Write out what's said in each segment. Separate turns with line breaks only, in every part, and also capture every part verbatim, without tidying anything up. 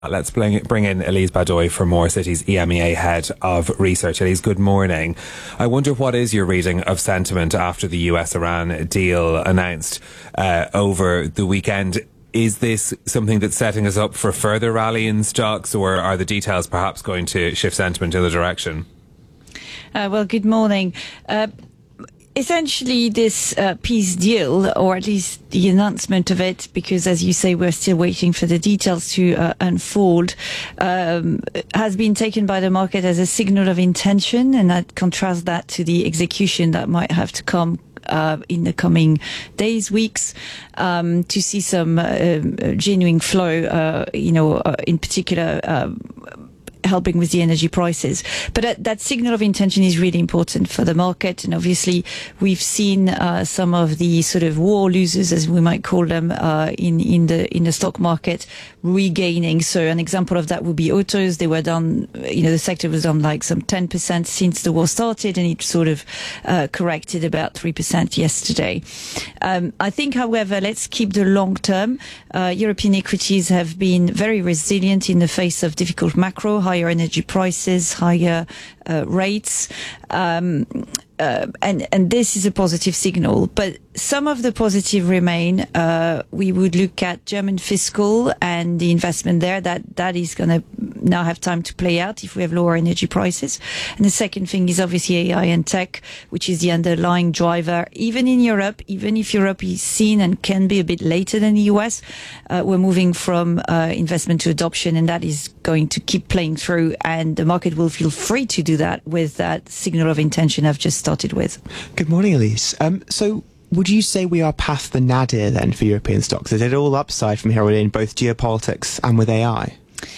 Let's bring, bring in Elise Badoy from Moore City's E M E A Head of Research. Elise, good morning. I wonder, what is your reading of sentiment after the U S Iran deal announced uh, over the weekend? Is this something that's setting us up for further rally in stocks, or are the details perhaps going to shift sentiment in the direction?
Uh, well, good morning. Uh, Essentially, this uh, peace deal, or at least the announcement of it, because as you say, we're still waiting for the details to uh, unfold, um, has been taken by the market as a signal of intention, and I'd contrast that to the execution that might have to come Uh, in the coming days, weeks, um, to see some uh, genuine flow, uh, you know, uh, in particular, uh, helping with the energy prices. But that, that signal of intention is really important for the market. And obviously, we've seen uh, some of the sort of war losers, as we might call them, uh, in, in the in the stock market regaining. So an example of that would be autos. They were down, you know, the sector was down like some ten percent since the war started, and it sort of uh, corrected about three percent yesterday. Um, I think, however, let's keep the long term. Uh, European equities have been very resilient in the face of difficult macro, higher energy prices, higher uh, rates, um, uh, and and this is a positive signal. But some of the positive remain. Uh, we would look at German fiscal and the investment there. That that is going to now have time to play out if we have lower energy prices. And the second thing is obviously A I and tech, which is the underlying driver. Even in Europe, even if Europe is seen and can be a bit later than the U S, uh, we're moving from uh, investment to adoption, and that is going to keep playing through. And the market will feel free to do that with that signal of intention I've just started with.
Good morning, Elise. Um, so. Would you say we are past the nadir then for European stocks? Is it all upside from here on in, both geopolitics and with A I?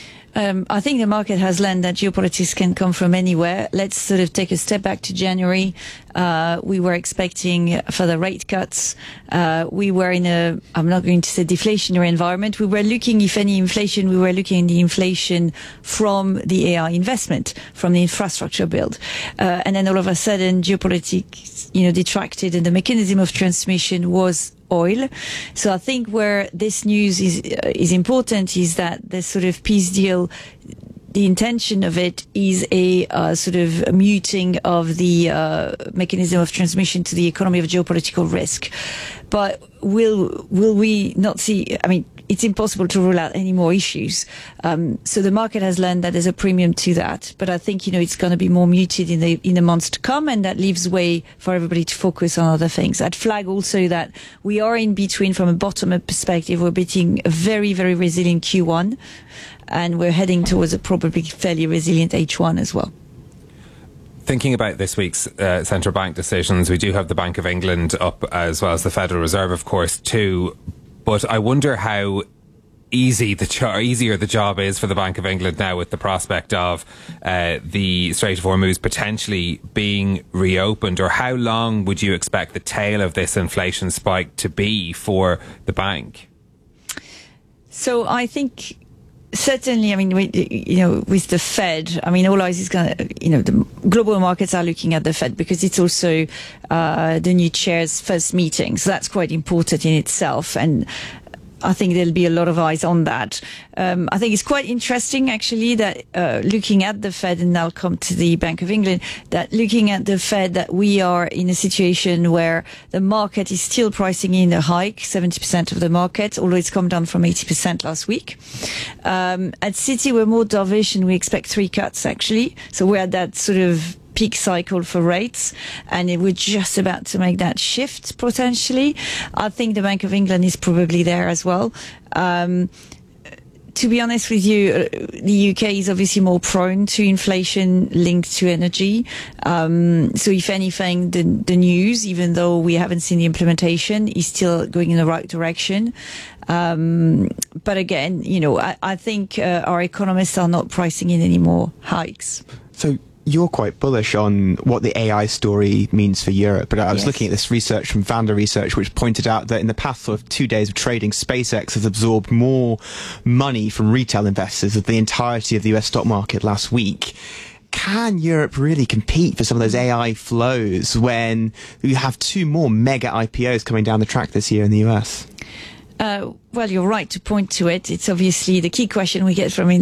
Um, I think the market has learned that geopolitics can come from anywhere. Let's sort of take a step back to January. Uh, we were expecting further rate cuts. Uh, we were in a, I'm not going to say deflationary environment. We were looking, if any inflation, we were looking at the inflation from the A I investment, from the infrastructure build. Uh, and then all of a sudden, geopolitics, you know, detracted, and the mechanism of transmission was oil. So I think where this news is uh, is important is that this sort of peace deal, the intention of it is a uh, sort of muting of the uh, mechanism of transmission to the economy of geopolitical risk. But will will we not see? I mean, it's impossible to rule out any more issues. Um, so the market has learned that there's a premium to that. But I think, you know, it's going to be more muted in the in the months to come, and that leaves way for everybody to focus on other things. I'd flag also that we are in between from a bottom-up perspective. We're beating a very, very resilient Q one, and we're heading towards a probably fairly resilient H one as well.
Thinking about this week's uh, central bank decisions, we do have the Bank of England up, as well as the Federal Reserve, of course, too. But I wonder how easy the jo- easier the job is for the Bank of England now, with the prospect of uh, the Strait of Hormuz potentially being reopened. Or how long would you expect the tail of this inflation spike to be for the bank?
So I think certainly, I mean, we, you know, with the Fed, I mean, all eyes is going to, you know, the global markets are looking at the Fed because it's also uh, the new chair's first meeting. So that's quite important in itself. And I think there'll be a lot of eyes on that. Um, I think it's quite interesting, actually, that uh, looking at the Fed, and now come to the Bank of England, that looking at the Fed, that we are in a situation where the market is still pricing in a hike, seventy percent of the market, although it's come down from eighty percent last week. Um, at Citi, we're more dovish, and we expect three cuts, actually. So we're at that sort of peak cycle for rates, and we're just about to make that shift potentially. I think the Bank of England is probably there as well. Um, to be honest with you, the U K is obviously more prone to inflation linked to energy. Um, so if anything, the, the news, even though we haven't seen the implementation, is still going in the right direction. Um, but again, you know, I, I think uh, our economists are not pricing in any more hikes.
So you're quite bullish on what the A I story means for Europe, but I was yes. looking at this research from Vanda Research, which pointed out that in the past sort of two days of trading, SpaceX has absorbed more money from retail investors of the entirety of the U S stock market last week. Can Europe really compete for some of those A I flows when you have two more mega I P Os coming down the track this year in the U S?
Uh, well, you're right to point to it. It's obviously the key question we get from